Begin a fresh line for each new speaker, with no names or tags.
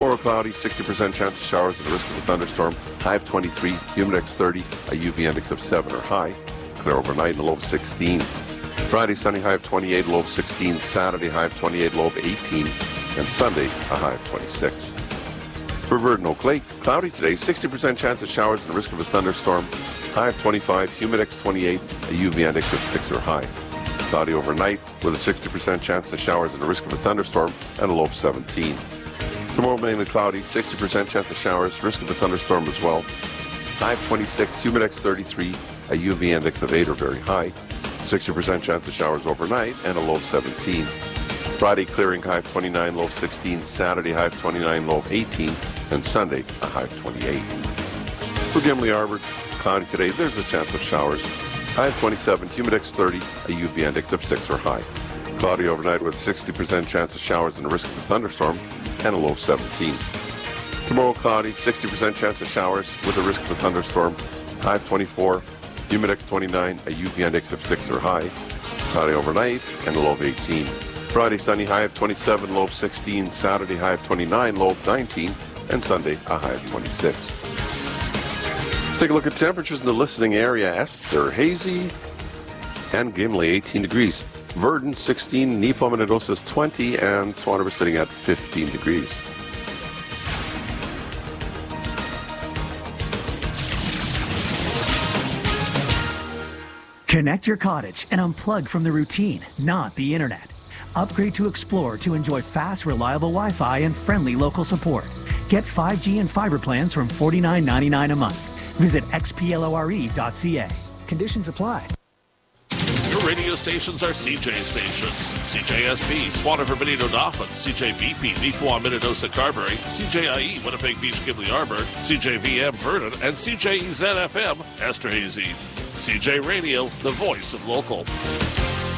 Tomorrow cloudy, 60% chance of showers and a risk of a thunderstorm. High of 23, humidex 30, a UV index of 7 or high. Clear overnight and a low of 16. Friday, sunny, high of 28, low of 16. Saturday, high of 28, low of 18. And Sunday, a high of 26. For Virden Oak Lake, cloudy today, 60% chance of showers and a risk of a thunderstorm. High of 25, humidex 28, a UV index of 6 or high. Cloudy overnight with a 60% chance of showers and a risk of a thunderstorm and a low of 17. Tomorrow mainly cloudy, 60% chance of showers, risk of a thunderstorm as well. High of 26, humidex 33, a UV index of 8 or very high. 60% chance of showers overnight and a low of 17. Friday clearing, high of 29, low of 16. Saturday high of 29, low of 18. And Sunday a high of 28. For Gimli Arbor, cloudy today, there's a chance of showers. High of 27, humidex 30, a UV index of 6 or high. Cloudy overnight with 60% chance of showers and a risk of a thunderstorm and a low of 17. Tomorrow cloudy, 60% chance of showers with a risk of a thunderstorm. High of 24, humidex 29, a UV index of 6 or high. Cloudy overnight and a low of 18. Friday sunny, high of 27, low of 16. Saturday high of 29, low of 19. And Sunday a high of 26. Let's take a look at temperatures in the listening area. Esther, hazy, and Gimli 18 degrees. Virden 16, Nepomuk and Adosas 20, and Swan River sitting at 15 degrees.
Connect your cottage and unplug from the routine, not the internet. Upgrade to Explore to enjoy fast, reliable Wi-Fi and friendly local support. Get 5G and fiber plans from $49.99 a month. Visit xplore.ca. Conditions apply.
Your radio stations are CJ stations. CJSP, Swan River, Benito, Dauphin, CJBP, Neepawa, Minnedosa, Carberry, CJIE, Winnipeg Beach, Gimli Arbor, CJVM, Vernon, and CJEZ-FM, Esterhazy. CJ Radio, the voice of local.